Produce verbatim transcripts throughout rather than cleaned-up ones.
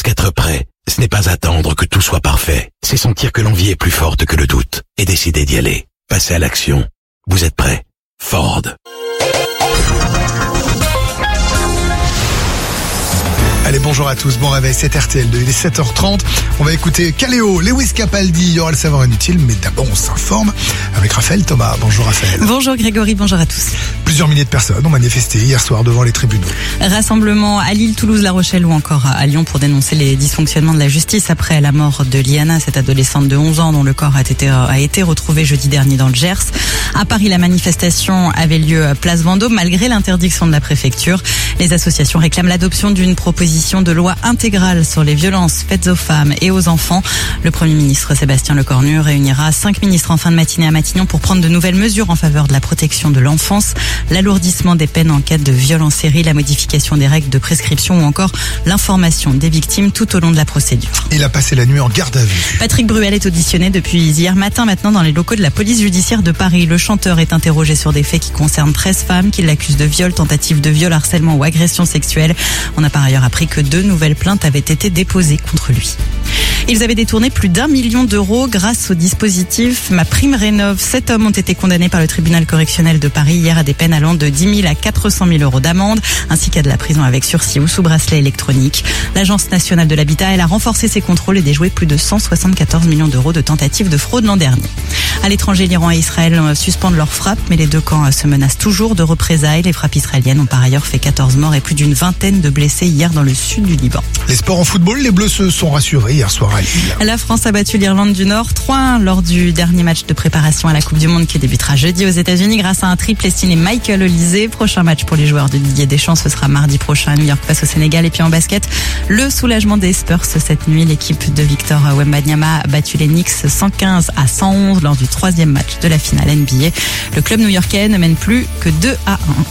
qu'être prêt, ce n'est pas attendre que tout soit parfait. C'est sentir que l'envie est plus forte que le doute et décider d'y aller. Passer à l'action. Vous êtes prêts? Ford. Allez, bonjour à tous, bon réveil, c'est R T L deux, il est sept heures trente. On va écouter Kaleo, Lewis Capaldi, il y aura le savoir inutile, mais d'abord on s'informe avec Raphaël Thomas. Bonjour Raphaël. Bonjour Grégory, bonjour à tous. Plusieurs milliers de personnes ont manifesté hier soir devant les tribunaux. Rassemblement à Lille, Toulouse, La Rochelle ou encore à Lyon pour dénoncer les dysfonctionnements de la justice après la mort de Liana, cette adolescente de onze ans dont le corps a été, a été retrouvé jeudi dernier dans le Gers. À Paris, la manifestation avait lieu place Vendôme malgré l'interdiction de la préfecture. Les associations réclament l'adoption d'une proposition de loi intégrale sur les violences faites aux femmes et aux enfants. Le Premier ministre Sébastien Lecornu réunira cinq ministres en fin de matinée à Matignon pour prendre de nouvelles mesures en faveur de la protection de l'enfance, l'alourdissement des peines en cas de violence série, la modification des règles de prescription ou encore l'information des victimes tout au long de la procédure. Il a passé la nuit en garde à vue. Patrick Bruel est auditionné depuis hier matin maintenant dans les locaux de la police judiciaire de Paris. Le chanteur est interrogé sur des faits qui concernent treize femmes qui l'accusent de viol, tentative de viol, harcèlement ou agression sexuelle. On a par ailleurs appris que deux nouvelles plaintes avaient été déposées contre lui. Ils avaient détourné plus d'un million d'euros grâce au dispositif Ma Prime Rénov'. Sept hommes ont été condamnés par le tribunal correctionnel de Paris hier à des peines allant de dix mille à quatre cent mille euros d'amende, ainsi qu'à de la prison avec sursis ou sous bracelet électronique. L'Agence nationale de l'habitat, elle a renforcé ses contrôles et déjoué plus de cent soixante-quatorze millions d'euros de tentatives de fraude l'an dernier. À l'étranger, l'Iran et Israël suspendent leurs frappes, mais les deux camps se menacent toujours de représailles. Les frappes israéliennes ont par ailleurs fait quatorze morts et plus d'une vingtaine de blessés hier dans le sud du Liban. Les sports en football, les Bleus se sont rassurés hier soir à Lille. La France a battu l'Irlande du Nord trois à un lors du dernier match de préparation à la Coupe du Monde qui débutera jeudi aux États-Unis grâce à un triplé signé Michael Olise. Prochain match pour les joueurs de Didier Deschamps, ce sera mardi prochain à New York face au Sénégal. Et puis en basket, le soulagement des Spurs cette nuit. L'équipe de Victor Wembanyama a battu les Knicks cent quinze à cent onze lors du troisième match de la finale N B A. Le club new-yorkais ne mène plus que deux à un.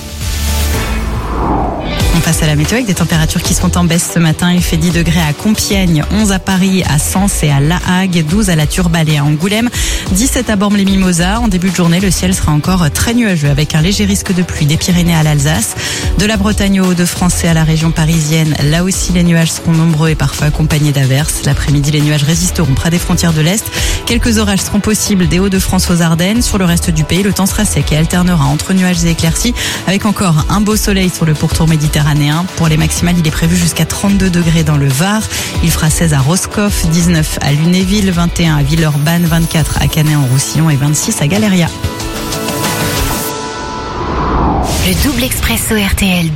On passe à la météo avec des températures qui sont en baisse ce matin. Il fait dix degrés à Compiègne, onze à Paris, à Sens et à La Hague, douze à La Turballe et à Angoulême, dix-sept à Bormes-les-Mimosas. En début de journée, le ciel sera encore très nuageux avec un léger risque de pluie des Pyrénées à l'Alsace. De la Bretagne aux Hauts-de-France et à la région parisienne, là aussi les nuages seront nombreux et parfois accompagnés d'averses. L'après-midi, les nuages résisteront près des frontières de l'Est. Quelques orages seront possibles des Hauts-de-France aux Ardennes. Sur le reste du pays, le temps sera sec et alternera entre nuages et éclaircies avec encore un beau soleil sur le pourtour méditerranéen. Pour les maximales, il est prévu jusqu'à trente-deux degrés dans le Var. Il fera seize à Roscoff, dix-neuf à Lunéville, vingt et un à Villeurbanne, vingt-quatre à Canet-en-Roussillon et vingt-six à Galéria. Le double expresso R T L deux.